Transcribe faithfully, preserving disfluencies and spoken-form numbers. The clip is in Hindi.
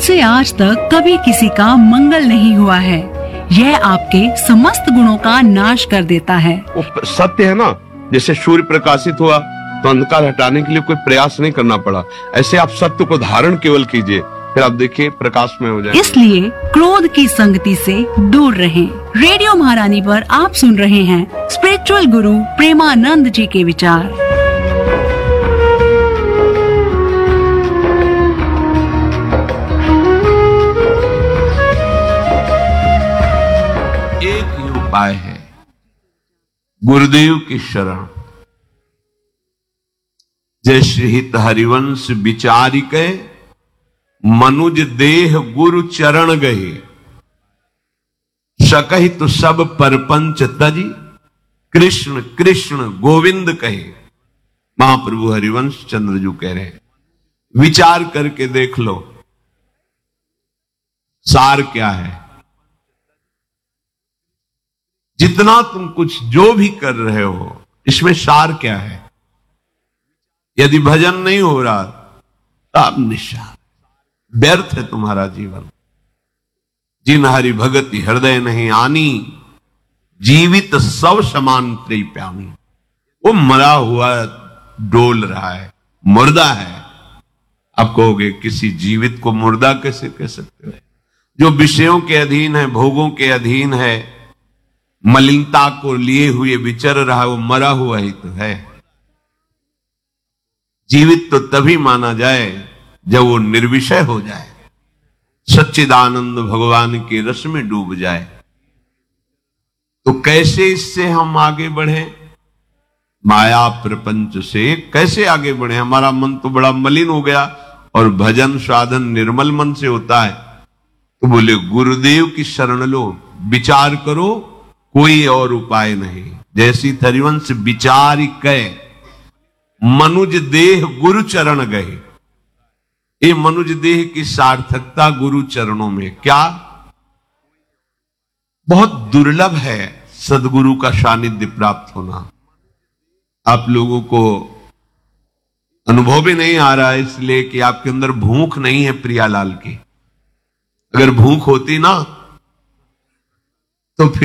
मुझसे आज तक कभी किसी का मंगल नहीं हुआ है। यह आपके समस्त गुणों का नाश कर देता है। वो सत्य है ना, जैसे सूर्य प्रकाशित हुआ तो अंधकार हटाने के लिए कोई प्रयास नहीं करना पड़ा, ऐसे आप सत्य को धारण केवल कीजिए, फिर आप देखिए प्रकाश में हो जाए। इसलिए क्रोध की संगति से दूर रहें। रेडियो महारानी पर आप सुन रहे हैं स्पिरिचुअल गुरु प्रेमानंद जी के विचार। एक ही उपाय है, गुरुदेव की शरण। जय श्री हित हरिवंश विचारिके, मनुज देह गुरु चरण गए। सकहि तो सब परपंच तजी, कृष्ण कृष्ण गोविंद कहे। महाप्रभु हरिवंश चंद्रजू कह रहे हैं, विचार करके देख लो सार क्या है। जितना तुम कुछ जो भी कर रहे हो, इसमें सार क्या है? यदि भजन नहीं हो रहा तब निशान व्यर्थ है तुम्हारा जीवन। जिन हरि भगति हृदय नहीं आनी, जीवित सब समान त्रय प्यामी। वो मरा हुआ डोल रहा है, मुर्दा है। आप कहोगे किसी जीवित को मुर्दा कैसे कह सकते हो? जो विषयों के अधीन है, भोगों के अधीन है, मलिनता को लिए हुए विचर रहा, वो मरा हुआ ही तो है। जीवित तो तभी माना जाए जब वो निर्विषय हो जाए, सच्चिदानंद भगवान के रस में डूब जाए। तो कैसे इससे हम आगे बढ़े? माया प्रपंच से कैसे आगे बढ़े? हमारा मन तो बड़ा मलिन हो गया, और भजन साधन निर्मल मन से होता है। तो बोले गुरुदेव की शरण लो, विचार करो, कोई और उपाय नहीं। जैसी हरिवंश विचार कहे, मनुज देह गुरु चरण गए। ये मनुज देह की सार्थकता गुरु चरणों में। क्या बहुत दुर्लभ है सदगुरु का सानिध्य प्राप्त होना। आप लोगों को अनुभव भी नहीं आ रहा है, इसलिए कि आपके अंदर भूख नहीं है प्रियालाल की। अगर भूख होती ना तो फिर